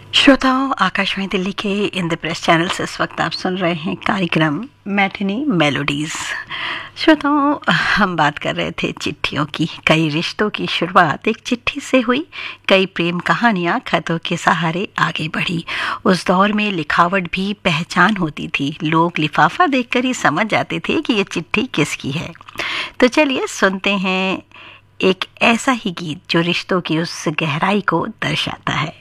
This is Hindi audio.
श्रोताओं, आकाशवाणी दिल्ली के इंद्रप्रस्थ चैनल से इस वक्त आप सुन रहे हैं कार्यक्रम मैथिली मेलोडीज़। श्रोताओं, हम बात कर रहे थे चिट्ठियों की। कई रिश्तों की शुरुआत एक चिट्ठी से हुई, कई प्रेम कहानियाँ खतों के सहारे आगे बढ़ी। उस दौर में लिखावट भी पहचान होती थी। लोग लिफाफा देखकर ही समझ जाते थे कि ये चिट्ठी किसकी है। तो चलिए सुनते हैं एक ऐसा ही गीत जो रिश्तों की उस गहराई को दर्शाता है।